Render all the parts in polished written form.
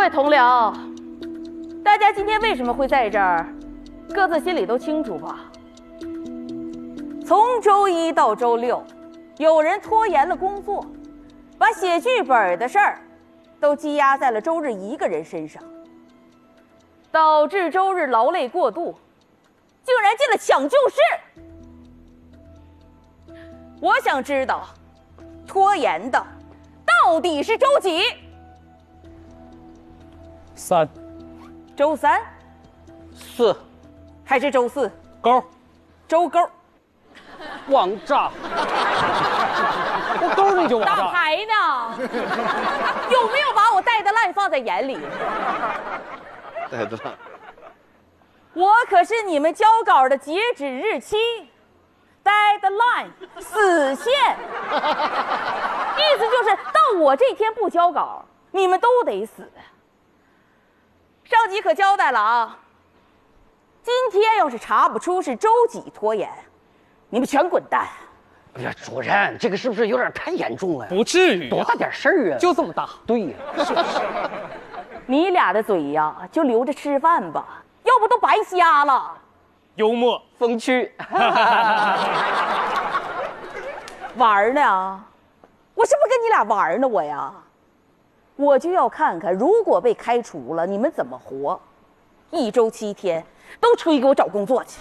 位同僚，大家今天为什么会在这儿，各自心里都清楚吧？从周一到周六，有人拖延了工作，把写剧本的事儿都积压在了周日一个人身上，导致周日劳累过度，竟然进了抢救室。我想知道，拖延的到底是周几 ？3、 周3、 4， 还是周4？ 勾， 周勾。 网炸。 我勾你就网打炸。 牌呢？有没有把我带的烂放在眼里？ 带的烂。 我可是你们交稿的截止日期 ，deadline 死线。意思就是到我这天不交稿，你们都得死。上级可交代了啊，今天要是查不出是周几拖延，你们全滚蛋。 哎呀，主任，这个是不是有点太严重了呀？ 不至于、 多大点事儿啊？ 就这么大。 对呀，是不是？ 你俩的嘴呀，就留着吃饭吧，要不都白瞎了。 幽默风趣。 玩呢？我是不是跟你俩玩呢？我呀，我就要看看，如果被开除了，你们怎么活？1周7天，都出去给我找工作去！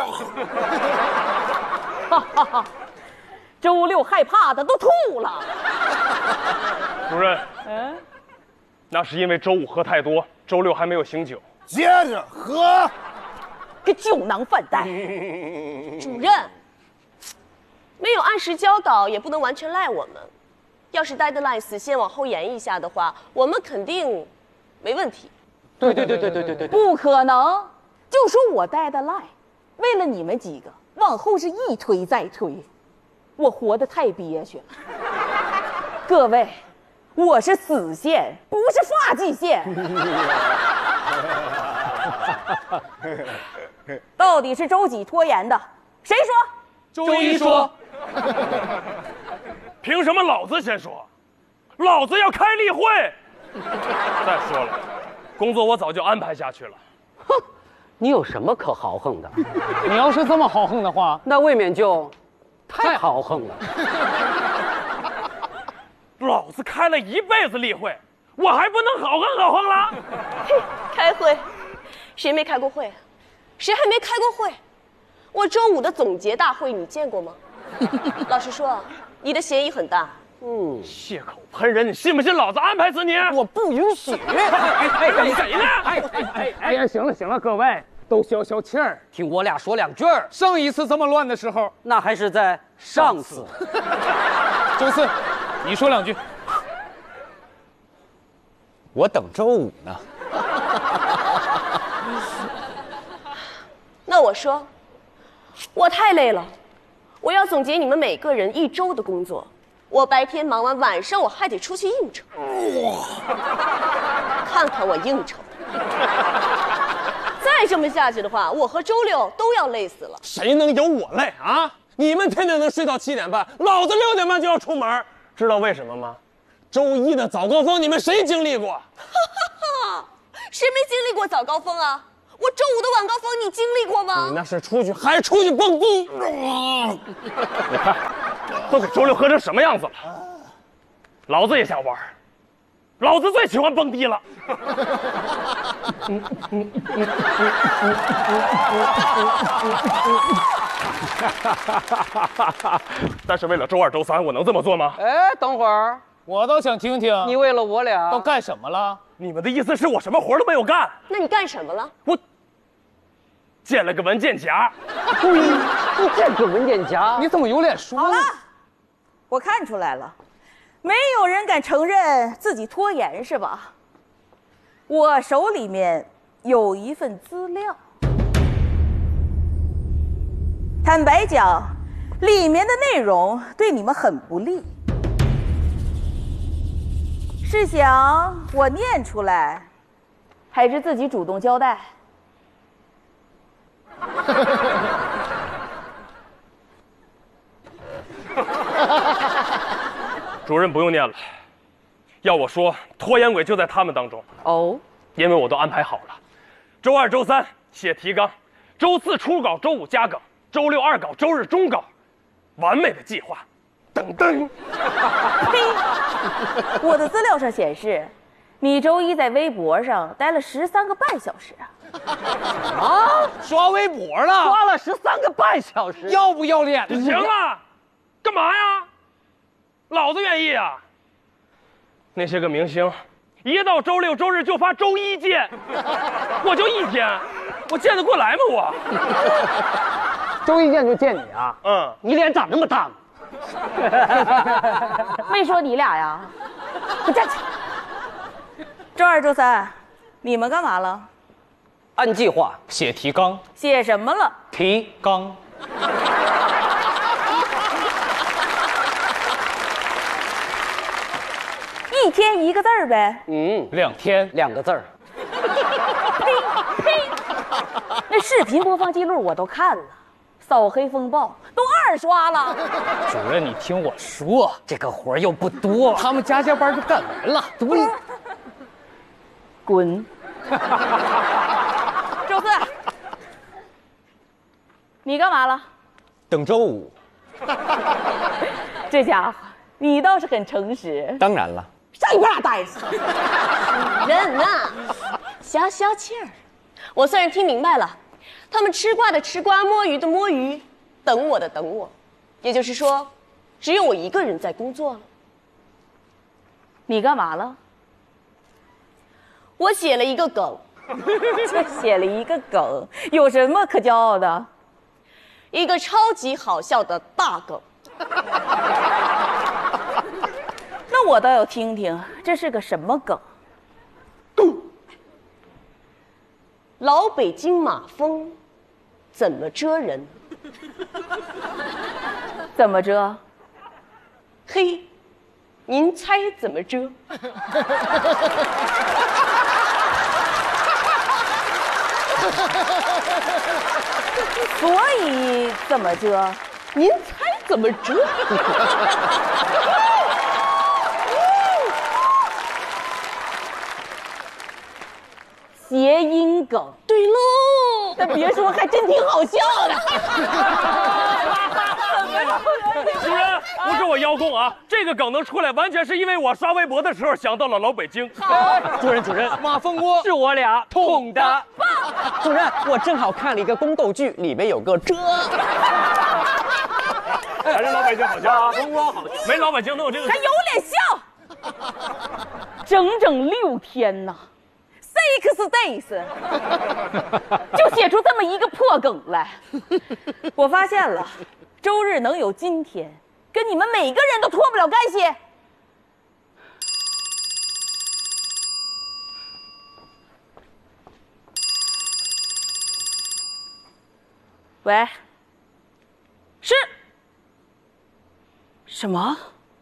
哈哈哈！周六害怕的都吐了。 主任，那是因为周5喝太多，周6还没有醒酒。 接着喝。 个酒囊饭袋！ 主任，没有按时交稿，也不能完全赖我们。要是 deadline 死线往后延一下的话，我们肯定没问题。 对， 不可能！就说我deadline，为了你们几个，往后是一推再推，我活得太憋屈了。各位，我是死线，不是发际线。到底是周几拖延的？谁说？ 周一说。 凭什么老子先说？老子要开例会。再说了，工作我早就安排下去了。 哼，你有什么可豪横的？ 你要是这么豪横的话， 那未免就太豪横了。 老子开了一辈子例会，我还不能豪横了？ 嘿，开会，谁没开过会？谁还没开过会？我周5的总结大会你见过吗？老实说，你的嫌疑很大。 血口喷人，你信不信老子安排死你？ 我不允许！ 你谁呢？ 哎呀，行了，各位都消消气儿， 听我俩说2句儿。 上一次这么乱的时候， 那还是在上次。 周4，你说2句。 我等周5呢。 那我说，我太累了，我要总结你们每个人1周的工作。我白天忙完，晚上我还得出去应酬。看看我应酬！再这么下去的话，我和周六都要累死了。 谁能有我累啊？你们天天能睡到7点半，老子6点半就要出门，知道为什么吗？周一的早高峰，你们谁经历过？ 谁没经历过早高峰啊？我周5的晚高峰，你经历过吗？ 你那是还出去蹦迪。 你看，都给周6喝成什么样子了？老子也想玩，老子最喜欢蹦迪了。但是为了周2、周3，我能这么做吗？ 哎，等会儿， 我倒想听听你为了我俩都干什么了？ 你们的意思是我什么活都没有干？ 那你干什么了？ 我建了个文件夹。 你这个文件夹， 你怎么有脸说呢？ 好了，我看出来了，没有人敢承认自己拖延是吧？我手里面有一份资料，坦白讲，里面的内容对你们很不利。是想我念出来，还是自己主动交代？ 主任不用念了， 要我说，拖延鬼就在他们当中。 哦， 因为我都安排好了，周二、周三写提纲，周四初稿，周五加稿，周六二稿，周日终稿，完美的计划。噔噔。 嘿，我的资料上显示，你周一在微博上待了13个半小时啊！ 啊，刷微博了， 刷了13个半小时， 要不要脸？ 行了，干嘛呀？老子愿意啊！那些个明星，一到周六周日就发周一见，我就1天，我见得过来吗？我周一见就见你啊？ 嗯， 你脸长那么大吗？ 没说你俩呀，快站起！周二、周三，你们干嘛了？ 按计划写提纲， 写什么了？ 提纲。 1天1个字儿呗。 2天 2个字儿。 呸！那视频播放记录我都看了，扫黑风暴都2刷了。 主任，你听我说， 这个活又不多， 他们加班就干完了。 对， 滚！周四，你干嘛了？ 等周五。 这家伙，你倒是很诚实。 当然了。 上一边俩待着。 人呐，消消气儿。我算是听明白了，他们吃瓜的吃瓜，摸鱼的摸鱼，等我的等我。也就是说，只有我一个人在工作了。 你干嘛了？ 我写了一个梗， 就写了一个梗，有什么可骄傲的？ 一个超级好笑的大梗。 那我倒要听听，这是个什么梗？ 老北京马蜂怎么蛰人？ 怎么着？ 嘿，您猜怎么蛰？ 所以怎么着？ 您猜怎么蛰？ 谐音梗。 对喽， 但别说，还真挺好笑的。 主任，不是我邀功啊，这个梗能出来，完全是因为我刷微博的时候想到了老北京。 主任，马蜂窝是我俩捅的。 主任，我正好看了一个宫斗剧，里面有个这。 还是老北京好笑啊，蜂窝好笑，没老北京能有这个。 还有脸笑？整整6天呐，6 days， 就写出这么一个破梗来。我发现了，周日能有今天，跟你们每个人都脱不了干系。喂，是什么？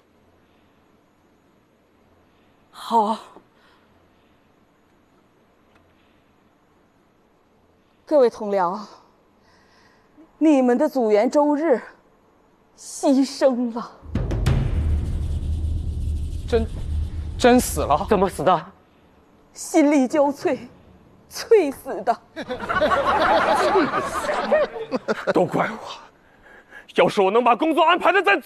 好，各位同僚，你们的组员周日牺牲了。 真死了？ 怎么死的？ 心力交瘁，猝死的。 都怪我，要是我能把工作安排的再